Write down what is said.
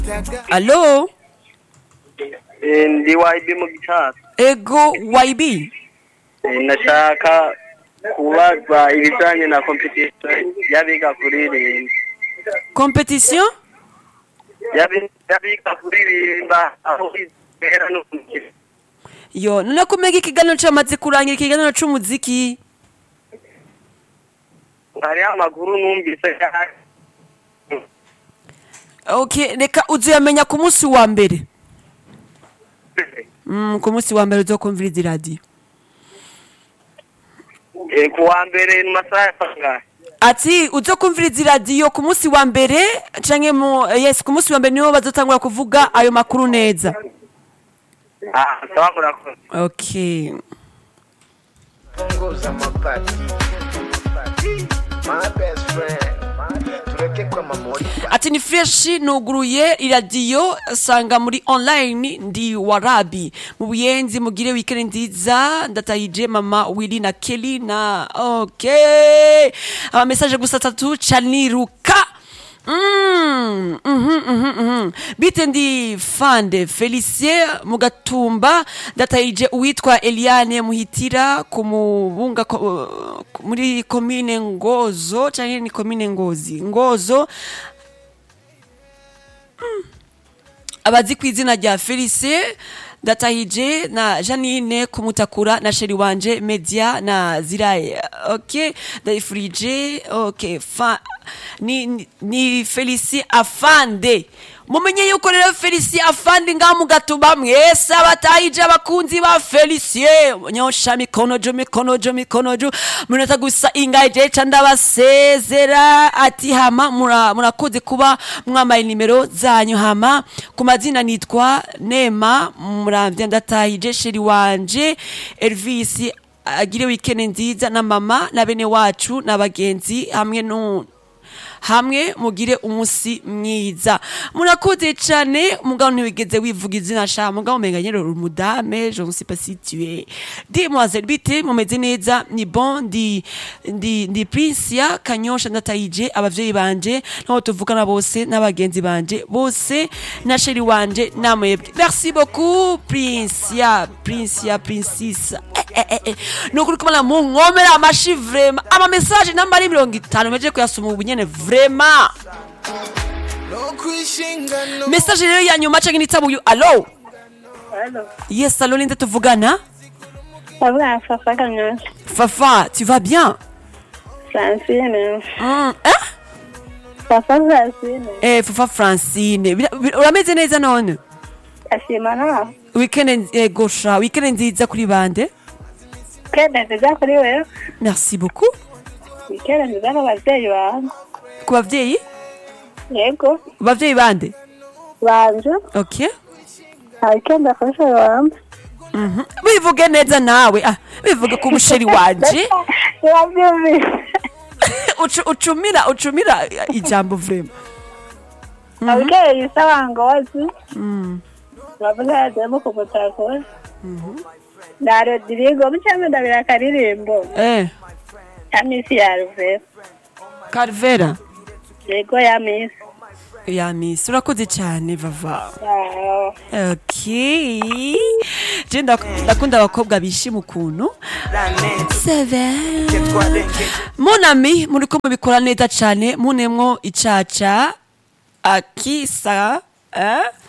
Allo? Ndi YB mu Gicaka. Ego YB. Nashaka kubaza ibijanye na competition yabiga kuririmba. Competition? Yabiga kuririmba aho izera no kumukira. Yo, none kumega ikiganiro cyamaze kurangira ikiganiro cy'umuziki. Hari amakuru numvise Okay, reka uzuyamenya ku munsi wa mbere. Ku munsi wa mbere uzokumviriza radio. ku wa mbere mu masaha y'akangahe? Ati uzokumviriza radio ku munsi wa mbere canke yes ku munsi wa mbere niho bazotangura kuvuga ayo makuru neza. Sawa murakoze. Okay. Ngoza mapati. My best friend. Tureke kwa mamori. Ati ni fresh nuguruye iradiyo sanga muri online ndi Warabi mu Buyenzi mugire weekend nziza ndatayije mama Willy na Kelly na okay aba message gusa tatu chaniruka bite ndi fande Felicien Mugatumba ndatayije uwitwa Eliane Muhitira kumubunga muri commune Ngozo cyangwa ni commune Ngozo abazi ku izina rya Felicien ndatahije na Janine kumutakura na sheri wanje Media na Ziraye okay ndayifurije okay ni Felicien Afande mumenye yuko rero Felicien Afande ngamu gatuma mwese abatahije abakunzi ba Felicien nyosha mikonojo munota gusa ingaje ndabasezera ati hama murakoze kuba mwamaye nimero zanyu hama ku mazina nitwa Nema muramvye ndatahije sheri wanje Elvis agire weekend nziza na mama na bene wacu n'abagenzi hamwe mugire umusi mwiza murakoze cyane mugabo ntiwigeze wivuga izina sha mugabo umenga nyero umudame je ne sais pas si tu es demoiselle bite mumeze neza ni bon ndi Princia Kanyosha ndatayije abavyeyi banje naho tuvukana bose n'abagenzi banje bose na sheri wanje namwebwe merci beaucoup Princess nukuri kumana mu ngomera amashi vraiment ama message nambari 50 meje kuyasoma ubunyene vraiment message rero ya nyuma canke nitabuyu allo yes allo ninde tuvugana Fafa Kanyosha. Fafa tu vas bien Francine. Fafa Francine. Fafa Francine urameze neza none Ashimana. weekend gosha weekend nziza kuri bande Kende nziza kuri wewe. merci beaucoup Kende nziza n'abavyeyi bawe. ku bavyeyi Yego. bavyeyi bande Banje. okay Kende afasha wambe. bivuge neza nawe bivuge ku musheri wanje ucumira ijambo vraiment abikeyi sawangozi bavuga yademo kumutakora na Rodrigo mucyame ndabira karirimbo Amisi ya Ruvera Carvera yego ya Miss Miss urakoze cyane vava okay je ndakunda abakobwa bishima ukuntu mon ami muri ko mubikora neza cyane munemwo icaca akisa